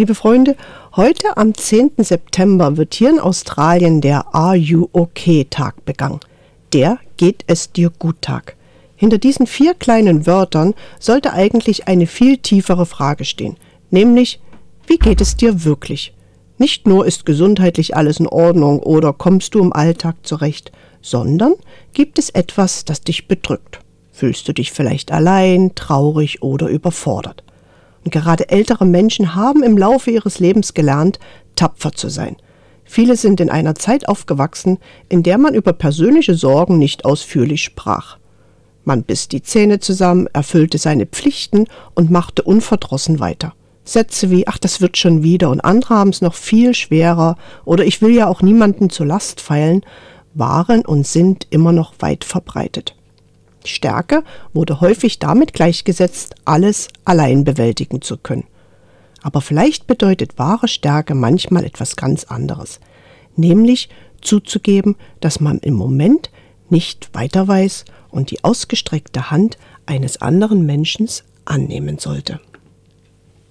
Liebe Freunde, heute am 10. September wird hier in Australien der Are You OK Tag begangen. Der Geht es dir gut Tag. Hinter diesen 4 kleinen Wörtern sollte eigentlich eine viel tiefere Frage stehen, nämlich, wie geht es dir wirklich? Nicht nur ist gesundheitlich alles in Ordnung oder kommst du im Alltag zurecht, sondern gibt es etwas, das dich bedrückt? Fühlst du dich vielleicht allein, traurig oder überfordert? Und gerade ältere Menschen haben im Laufe ihres Lebens gelernt, tapfer zu sein. Viele sind in einer Zeit aufgewachsen, in der man über persönliche Sorgen nicht ausführlich sprach. Man biss die Zähne zusammen, erfüllte seine Pflichten und machte unverdrossen weiter. Sätze wie, ach, das wird schon wieder und andere haben es noch viel schwerer oder ich will ja auch niemanden zur Last fallen, waren und sind immer noch weit verbreitet. Stärke wurde häufig damit gleichgesetzt, alles allein bewältigen zu können. Aber vielleicht bedeutet wahre Stärke manchmal etwas ganz anderes, nämlich zuzugeben, dass man im Moment nicht weiter weiß und die ausgestreckte Hand eines anderen Menschen annehmen sollte.